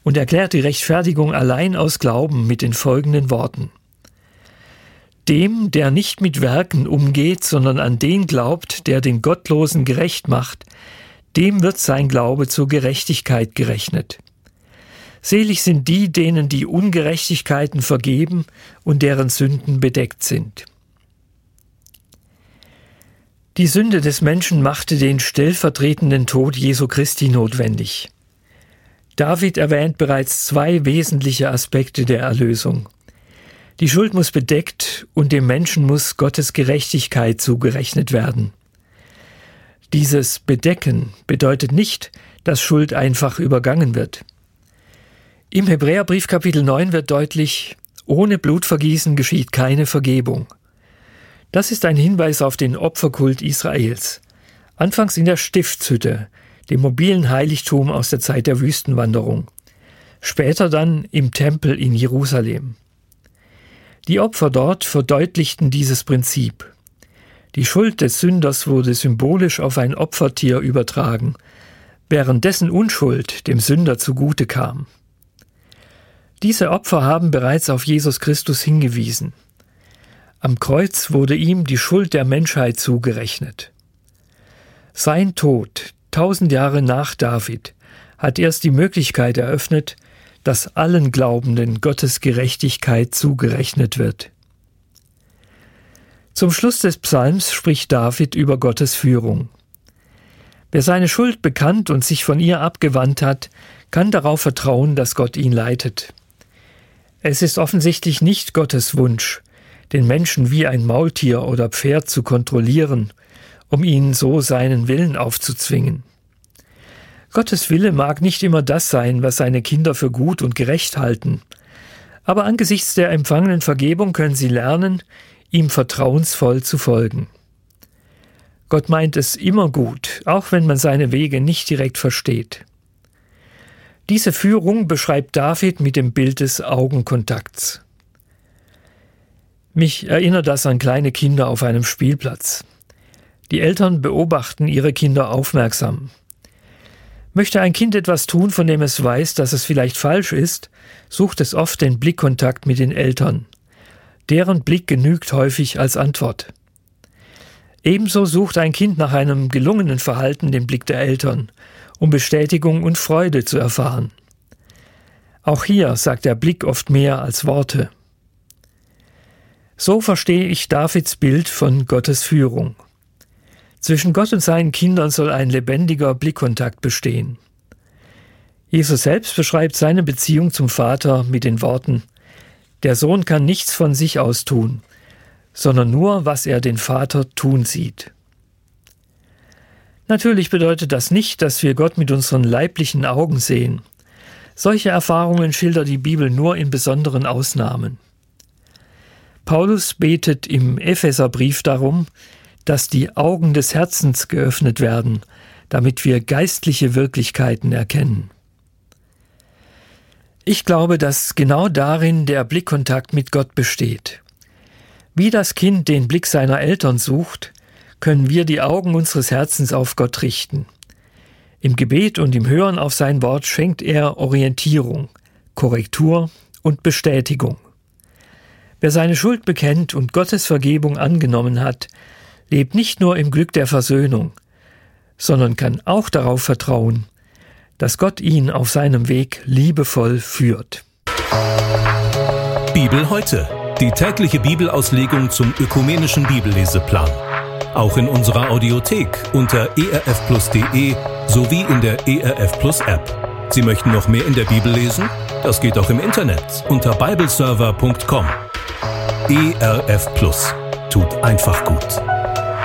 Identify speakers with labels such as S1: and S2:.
S1: und erklärt die Rechtfertigung allein aus Glauben mit den folgenden Worten: Dem, der nicht mit Werken umgeht, sondern an den glaubt, der den Gottlosen gerecht macht, dem wird sein Glaube zur Gerechtigkeit gerechnet. Selig sind die, denen die Ungerechtigkeiten vergeben und deren Sünden bedeckt sind. Die Sünde des Menschen machte den stellvertretenden Tod Jesu Christi notwendig. David erwähnt bereits 2 wesentliche Aspekte der Erlösung. Die Schuld muss bedeckt und dem Menschen muss Gottes Gerechtigkeit zugerechnet werden. Dieses Bedecken bedeutet nicht, dass Schuld einfach übergangen wird. Im Hebräerbrief Kapitel 9 wird deutlich: Ohne Blutvergießen geschieht keine Vergebung. Das ist ein Hinweis auf den Opferkult Israels. Anfangs in der Stiftshütte, dem mobilen Heiligtum aus der Zeit der Wüstenwanderung. Später dann im Tempel in Jerusalem. Die Opfer dort verdeutlichten dieses Prinzip. Die Schuld des Sünders wurde symbolisch auf ein Opfertier übertragen, während dessen Unschuld dem Sünder zugute kam. Diese Opfer haben bereits auf Jesus Christus hingewiesen. Am Kreuz wurde ihm die Schuld der Menschheit zugerechnet. Sein Tod, 1000 Jahre nach David, hat erst die Möglichkeit eröffnet, dass allen Glaubenden Gottes Gerechtigkeit zugerechnet wird. Zum Schluss des Psalms spricht David über Gottes Führung. Wer seine Schuld bekannt und sich von ihr abgewandt hat, kann darauf vertrauen, dass Gott ihn leitet. Es ist offensichtlich nicht Gottes Wunsch, den Menschen wie ein Maultier oder Pferd zu kontrollieren, um ihnen so seinen Willen aufzuzwingen. Gottes Wille mag nicht immer das sein, was seine Kinder für gut und gerecht halten, aber angesichts der empfangenen Vergebung können sie lernen, ihm vertrauensvoll zu folgen. Gott meint es immer gut, auch wenn man seine Wege nicht direkt versteht. Diese Führung beschreibt David mit dem Bild des Augenkontakts. Mich erinnert das an kleine Kinder auf einem Spielplatz. Die Eltern beobachten ihre Kinder aufmerksam. Möchte ein Kind etwas tun, von dem es weiß, dass es vielleicht falsch ist, sucht es oft den Blickkontakt mit den Eltern. Deren Blick genügt häufig als Antwort. Ebenso sucht ein Kind nach einem gelungenen Verhalten den Blick der Eltern, um Bestätigung und Freude zu erfahren. Auch hier sagt der Blick oft mehr als Worte. So verstehe ich Davids Bild von Gottes Führung. Zwischen Gott und seinen Kindern soll ein lebendiger Blickkontakt bestehen. Jesus selbst beschreibt seine Beziehung zum Vater mit den Worten: Der Sohn kann nichts von sich aus tun, sondern nur, was er den Vater tun sieht. Natürlich bedeutet das nicht, dass wir Gott mit unseren leiblichen Augen sehen. Solche Erfahrungen schildert die Bibel nur in besonderen Ausnahmen. Paulus betet im Epheserbrief darum, dass die Augen des Herzens geöffnet werden, damit wir geistliche Wirklichkeiten erkennen. Ich glaube, dass genau darin der Blickkontakt mit Gott besteht. Wie das Kind den Blick seiner Eltern sucht, können wir die Augen unseres Herzens auf Gott richten. Im Gebet und im Hören auf sein Wort schenkt er Orientierung, Korrektur und Bestätigung. Wer seine Schuld bekennt und Gottes Vergebung angenommen hat, lebt nicht nur im Glück der Versöhnung, sondern kann auch darauf vertrauen, dass Gott ihn auf seinem Weg liebevoll führt.
S2: Bibel heute, die tägliche Bibelauslegung zum ökumenischen Bibelleseplan. Auch in unserer Audiothek unter erfplus.de sowie in der ERF Plus App. Sie möchten noch mehr in der Bibel lesen? Das geht auch im Internet unter bibleserver.com. ERF Plus tut einfach gut.